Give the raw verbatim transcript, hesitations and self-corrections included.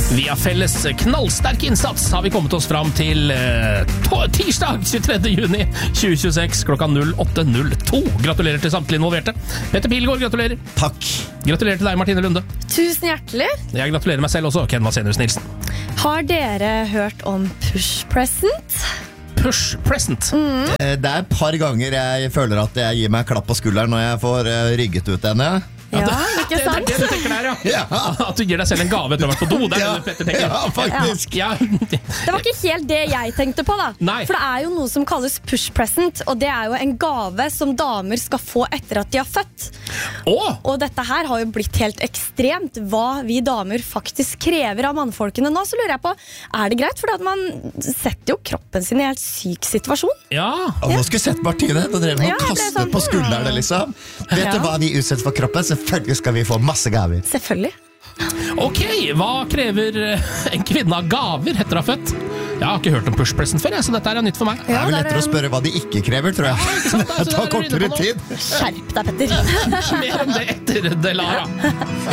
Via felles knallsterk innsats har vi kommet oss fram til uh, tirsdag tjuetredje juni tjue tjueseks klokka null åtte null to. Gratulerer til samtlige involverte. Petter Pilgaard, gratulerer. Takk. Gratulerer til deg, Martine Lunde. Tusen hjertelig. Jeg gratulerer meg selv også, Ken Vasenius Nilsen. Har dere hørt om Push Present? Push Present. Mm. Det er et par ganger jeg føler at jeg gir meg en klapp på skulderen når jeg får rygget ut denne. Ja, ikke sant? Det er det du tenker der, ja. Ja. At du gir deg selv en gave etter å ha vært på do. Det er Ja. det Petter tenker. Ja, faktisk. Ja. Det var ikke helt det jeg tenkte på da. Nei. For det er jo noe som kalles push present, og det er jo en gave som damer skal få etter at de har født. Åh! Og dette her har jo blitt helt ekstremt hva vi damer faktisk krever av mannfolkene nå. Så lurer jeg på, er det greit? For at man setter jo kroppen sin i en helt syk situasjon. Ja. Og nå skulle jeg sett Martine. Nå drev hun Ja, og jeg ble kastet sånn, på skuldrene, liksom. Vet Ja. du hva vi utsetter for kroppen? Selvfølgelig skal vi få masse gaver. Selvfølgelig. Ok, hva krever eh, en kvinne av gaver etter å ha født? Jeg har ikke hørt om push present før, jeg, så dette er nytt for meg. Det er vel Ja, lettere å spørre hva de ikke krever, tror jeg. ikke sant? Det er så Det det tar er du er inne kortere på nå. tid. Skjerp deg, Petter. Mer om det etter Delara.